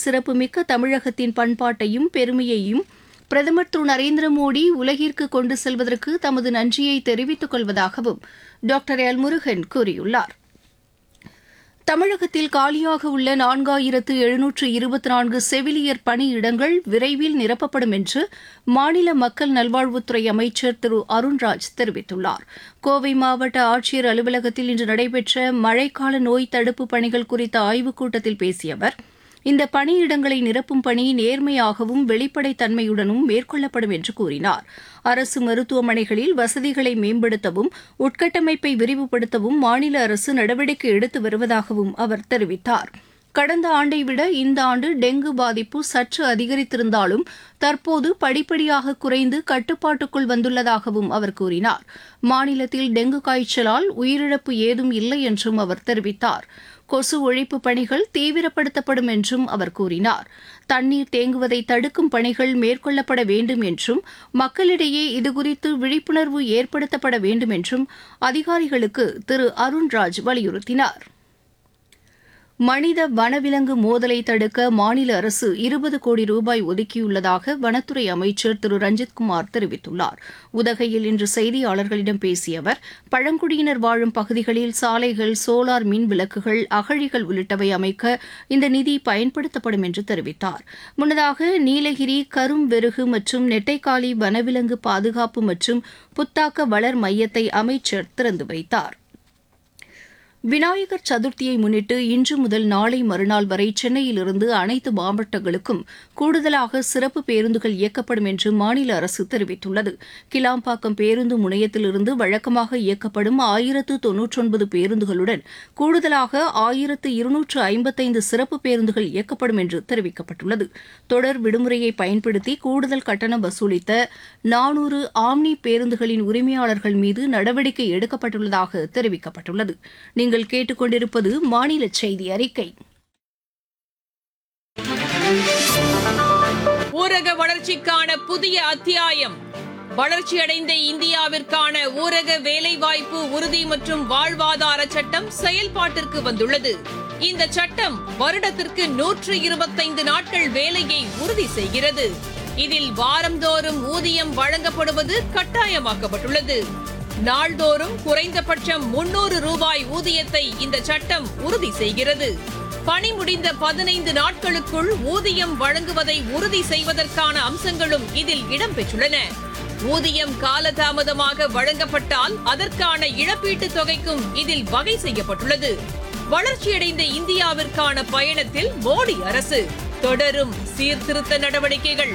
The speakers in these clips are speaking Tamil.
சிறப்புமிக்க தமிழகத்தின் பண்பாட்டையும் பெருமையையும் பிரதமர் திரு நரேந்திர மோடி உலகிற்கு கொண்டு செல்வதற்கு தமது நன்றியை தெரிவித்துக் கொள்வதாகவும் டாக்டர் எல் முருகன் கூறியுள்ளார். தமிழகத்தில் காலியாக உள்ள 4724 செவிலியர் பணியிடங்கள் விரைவில் நிரப்பப்படும் என்று மாநில மக்கள் நல்வாழ்வுத்துறை அமைச்சர் திரு அருண்ராஜ் தெரிவித்துள்ளார். கோவை மாவட்ட ஆட்சியர் அலுவலகத்தில் இன்று நடைபெற்ற மழைக்கால நோய் தடுப்பு பணிகள் குறித்த ஆய்வுக் கூட்டத்தில் பேசிய அவர், இந்த பணியிடங்களை நிரப்பும் பணி நேர்மையாகவும் வெளிப்படைத்தன்மையுடனும் மேற்கொள்ளப்படும் என்று கூறினார். அரசு மருத்துவமனைகளில் வசதிகளை மேம்படுத்தவும் உட்கட்டமைப்பை விரிவுபடுத்தவும் மாநில அரசு நடவடிக்கை எடுத்து வருவதாகவும் அவர் தெரிவித்தார். கடந்த ஆண்டை விட இந்த ஆண்டு டெங்கு பாதிப்பு சற்று அதிகரித்திருந்தாலும் தற்போது படிப்படியாக குறைந்து கட்டுப்பாட்டுக்குள் வந்துள்ளதாகவும் அவர் கூறினார். மாநிலத்தில் டெங்கு காய்ச்சலால் உயிரிழப்பு ஏதும் இல்லை என்றும் அவர் தெரிவித்தார். கொசு ஒழிப்பு பணிகள் தீவிரப்படுத்தப்படும் என்றும் அவர் கூறினார். தண்ணீர் தேங்குவதை தடுக்கும் பணிகள் மேற்கொள்ளப்பட வேண்டும் என்றும் மக்களிடையே இதுகுறித்து விழிப்புணர்வு ஏற்படுத்தப்பட வேண்டும் என்றும் அதிகாரிகளுக்கு திரு அருண்ராஜ் வலியுறுத்தினார். மனித வனவிலங்கு மோதலை தடுக்க மாநில அரசு 20 கோடி ரூபாய் ஒதுக்கியுள்ளதாக வனத்துறை அமைச்சர் திரு ரஞ்சித்குமார் தெரிவித்துள்ளார். உதகையில் இன்று செய்தியாளர்களிடம் பேசிய அவர், பழங்குடியினர் வாழும் பகுதிகளில் சாலைகள், சோலார் மின் விளக்குகள், அகழிகள் உள்ளிட்டவை அமைக்க இந்த நிதி பயன்படுத்தப்படும் என்று தெரிவித்தார். முன்னதாக நீலகிரி கரும்வெருகு மற்றும் நெட்டைக்காலி வனவிலங்கு பாதுகாப்பு மற்றும் புத்தாக்க வளர் மையத்தை அமைச்சர் திறந்து வைத்தார். விநாயகர் சதுர்த்தியை முன்னிட்டு இன்று முதல் நாளை மறுநாள் வரை சென்னையிலிருந்து அனைத்து மாவட்டங்களுக்கும் கூடுதலாக சிறப்பு பேருந்துகள் இயக்கப்படும் என்று மாநில அரசு தெரிவித்துள்ளது. கிளாம்பாக்கம் பேருந்து முனையத்திலிருந்து வழக்கமாக இயக்கப்படும் 1099 பேருந்துகளுடன் கூடுதலாக 1255 சிறப்பு பேருந்துகள் இயக்கப்படும் என்று தெரிவிக்கப்பட்டுள்ளது. தொடர் விடுமுறையை பயன்படுத்தி கூடுதல் கட்டணம் வசூலித்த 400 ஆம்னி பேருந்துகளின் உரிமையாளர்கள் மீது நடவடிக்கை எடுக்கப்பட்டுள்ளதாக தெரிவிக்கப்பட்டுள்ளது. நீங்கள் கேட்டுக்கொண்டிருப்பது மாநில செய்தி அறிக்கை. ஊரக வளர்ச்சிக்கான புதிய அத்தியாயம். வளர்ச்சியடைந்த இந்தியாவிற்கான ஊரக வேலைவாய்ப்பு உறுதி மற்றும் வாழ்வாதார சட்டம் செயல்பாட்டிற்கு வந்துள்ளது. இந்த சட்டம் வருடத்திற்கு 125 நாட்கள் வேலையை உறுதி செய்கிறது. இதில் வாரந்தோறும் ஊதியம் வழங்கப்படுவது கட்டாயமாக்கப்பட்டுள்ளது. நாள்தோறும் குறைந்தபட்சம் 300 ரூபாய் ஊதியத்தை இந்த சட்டம் உறுதி செய்கிறது. பணி முடிந்த 15 நாட்களுக்குள் ஊதியம் வழங்குவதை உறுதி செய்வதற்கான அம்சங்களும் இதில் இடம்பெற்றுள்ளன. ஊதியம் காலதாமதமாக வழங்கப்பட்டால் அதற்கான இழப்பீட்டுத் தொகைக்கும் இதில் வகை செய்யப்பட்டுள்ளது. வளர்ச்சியடைந்த இந்தியாவிற்கான பயணத்தில் மோடி அரசு தொடரும் சீர்திருத்த நடவடிக்கைகள்.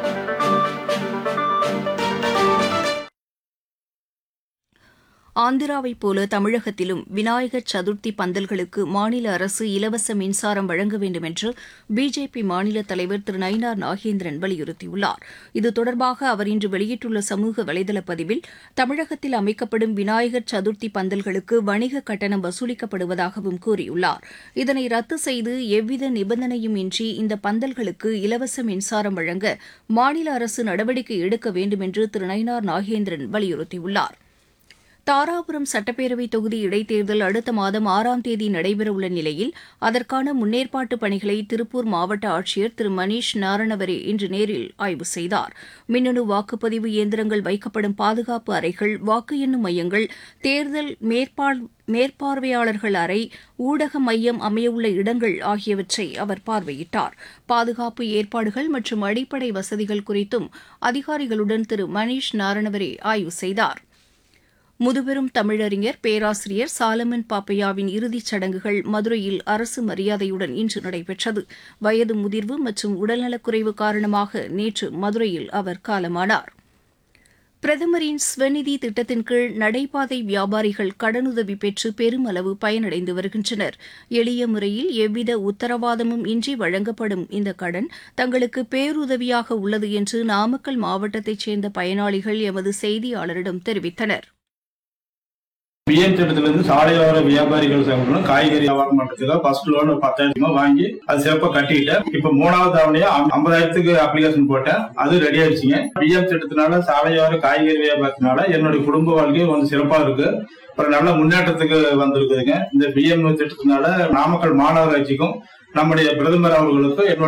ஆந்திராவைப் போல தமிழகத்திலும் விநாயகர் சதுர்த்தி பந்தல்களுக்கு மாநில அரசு இலவச மின்சாரம் வழங்க வேண்டும் என்று பிஜேபி மாநில தலைவர் திரு நயினார் நாகேந்திரன் வலியுறுத்தியுள்ளார். இது தொடர்பாக அவர் இன்று வெளியிட்டுள்ள சமூக வலைதள பதிவில், தமிழகத்தில் அமைக்கப்படும் விநாயகர் சதுர்த்தி பந்தல்களுக்கு வணிக கட்டணம் வசூலிக்கப்படுவதாகவும் கூறியுள்ளார். இதனை ரத்து செய்து எவ்வித நிபந்தனையும் இன்றி இந்த பந்தல்களுக்கு இலவச மின்சாரம் வழங்க மாநில அரசு நடவடிக்கை எடுக்க வேண்டும் என்று திரு நயினார் நாகேந்திரன் வலியுறுத்தியுள்ளார். தாராபுரம் சட்டப்பேரவை தொகுதி இடைத்தேர்தல் அடுத்த மாதம் 6ஆம் தேதி நடைபெறவுள்ள நிலையில் அதற்கான முன்னேற்பாட்டு பணிகளை திருப்பூர் மாவட்ட ஆட்சியர் திரு மணீஷ் நாரணவரே இன்று நேரில் ஆய்வு செய்தார். மின்னணு வாக்குப்பதிவு இயந்திரங்கள் வைக்கப்படும் பாதுகாப்பு அறைகள், வாக்கு எண்ணும் மையங்கள், தேர்தல் மேற்பார்வையாளர்கள் அறை, ஊடக மையம் அமையவுள்ள இடங்கள் ஆகியவற்றை அவர் பார்வையிட்டார். பாதுகாப்பு ஏற்பாடுகள் மற்றும் அடிப்படை வசதிகள் குறித்தும் அதிகாரிகளுடன் திரு மணீஷ் நாரணவரே ஆய்வு செய்தார். முதுபெரும் தமிழறிஞர் பேராசிரியர் சாலமன் பாப்பையாவின் இறுதிச் சடங்குகள் மதுரையில் அரசு மரியாதையுடன் இன்று நடைபெற்றது. வயது முதிர்வு மற்றும் உடல்நலக்குறைவு காரணமாக நேற்று மதுரையில் அவர் காலமானார். பிரதமரின் ஸ்வநிதி திட்டத்தின் கீழ் நடைபாதை வியாபாரிகள் கடனுதவி பெற்று பெருமளவு பயனடைந்து வருகின்றனர். எளிய முறையில் எவ்வித உத்தரவாதமும் இன்றி வழங்கப்படும் இந்த கடன் தங்களுக்கு பேருதவியாக உள்ளது என்று நாமக்கல் மாவட்டத்தைச் சேர்ந்த பயனாளிகள் எமது செய்தியாளரிடம் தெரிவித்தனர். பிஎம் திட்டத்திலிருந்து சாலையோர வியாபாரிகள் சங்கங்களும் காய்கறி வியாபாரம் பண்றதுக்காக ஃபர்ஸ்ட் லோன் 10,000 வாங்கி அது சிறப்பா கட்டிக்கிட்டேன். இப்ப 3வது தவணையா 50,000 அப்ளிகேஷன் போட்டேன். அது ரெடி ஆயிடுச்சுங்க. பிஎம் திட்டத்தினால சாலையோர காய்கறி வியாபாரத்தினால என்னுடைய குடும்ப வாழ்க்கை கொஞ்சம் சிறப்பா இருக்கு. அப்புறம் நல்ல முன்னேற்றத்துக்கு வந்திருக்குதுங்க. இந்த பிஎம் திட்டத்தினால நாமக்கல் மாநகராட்சிக்கும் நம்முடைய பிரதமர் அவர்களுக்கும் என்னுடைய